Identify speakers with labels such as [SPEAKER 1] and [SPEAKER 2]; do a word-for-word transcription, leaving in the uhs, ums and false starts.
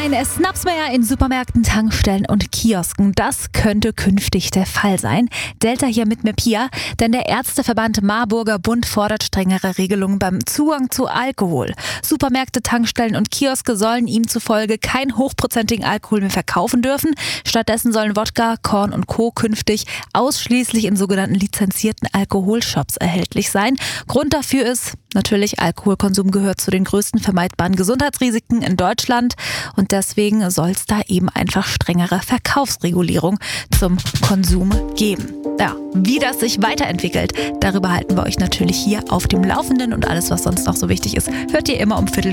[SPEAKER 1] Kein Snaps mehr in Supermärkten, Tankstellen und Kiosken. Das könnte künftig der Fall sein. Delta hier mit mir Pia, denn der Ärzteverband Marburger Bund fordert strengere Regelungen beim Zugang zu Alkohol. Supermärkte, Tankstellen und Kioske sollen ihm zufolge keinen hochprozentigen Alkohol mehr verkaufen dürfen. Stattdessen sollen Wodka, Korn und Co. künftig ausschließlich in sogenannten lizenzierten Alkoholshops erhältlich sein. Grund dafür ist natürlich, Alkoholkonsum gehört zu den größten vermeidbaren Gesundheitsrisiken in Deutschland und deswegen soll es da eben einfach strengere Verkaufsregulierung zum Konsum geben. Ja, wie das sich weiterentwickelt, darüber halten wir euch natürlich hier auf dem Laufenden und alles, was sonst noch so wichtig ist, hört ihr immer um Viertel